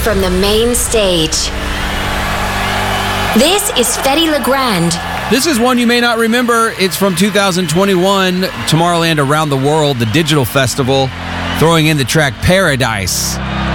from the main stage. This is Fedde Le Grand. This is one you may not remember. It's from 2021, Tomorrowland Around the World, the digital festival, throwing in the track Paradise.